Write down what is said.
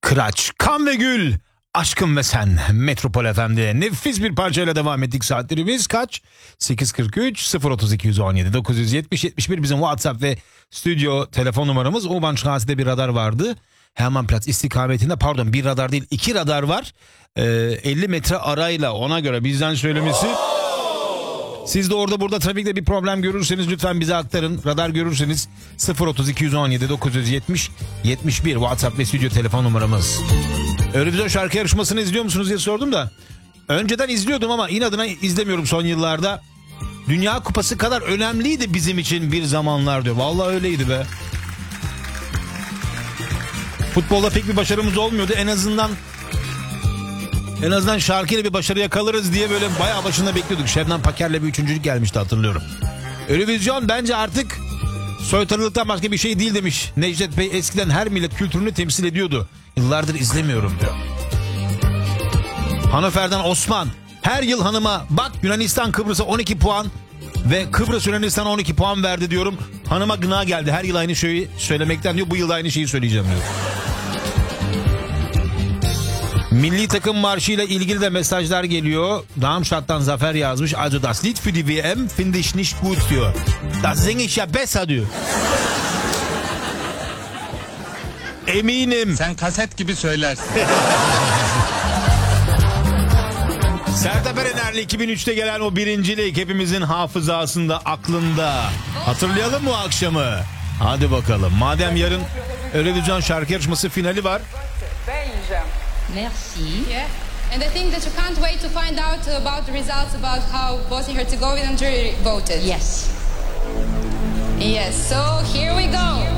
Kıraç, Kan ve Gül, Aşkım ve Sen, Metropol FM'de nefis bir parçayla devam ettik. Saatlerimiz kaç? 8.43 032 117 970 71 bizim WhatsApp ve stüdyo telefon numaramız. Obanstraße'de bir radar vardı. Hermannplatz istikametinde, pardon, bir radar değil 2 radar var. 50 metre arayla, ona göre bizden söylemesi. Siz de orada burada trafikte bir problem görürseniz lütfen bize aktarın. Radar görürseniz 032 117 970 71 WhatsApp ve stüdyo telefon numaramız. Eurovision şarkı yarışmasını izliyor musunuz diye sordum da. Önceden izliyordum ama inadına izlemiyorum son yıllarda. Dünya Kupası kadar önemliydi bizim için bir zamanlar diyor. Vallahi öyleydi be. Futbolda pek bir başarımız olmuyordu. En azından şarkıyla bir başarı yakalarız diye böyle bayağı başında bekliyorduk. Şebnem Paker'le bir üçüncülük gelmişti, hatırlıyorum. Eurovision bence artık soytarılıktan başka bir şey değil demiş Necdet Bey. Eskiden her millet kültürünü temsil ediyordu. Yıllardır izlemiyorum diyor. Hanöfer'den Osman. Her yıl hanıma bak Yunanistan Kıbrıs'a 12 puan ve Kıbrıs Yunanistan'a 12 puan verdi diyorum. Hanıma gına geldi. Her yıl aynı şeyi söylemekten diyor. Bu yıl aynı şeyi söyleyeceğim diyor. Milli takım marşıyla ilgili de mesajlar geliyor. Darmstadt'tan Zafer yazmış. Also das Lied für die WM finde ich nicht gut diyor. Das singe ich ja besser diyor. Eminim. Sen kaset gibi söylersin. Sertab Erener'le 2003'te gelen o birincilik hepimizin hafızasında, aklında. Hatırlayalım mı o akşamı? Hadi bakalım. Madem yarın Eurovision şarkı yarışması finali var. Merci. Yeah, and I think that you can't wait to find out about the results, about how Bosnia-Herzegovina jury voted. Yes. Yes, so here we go.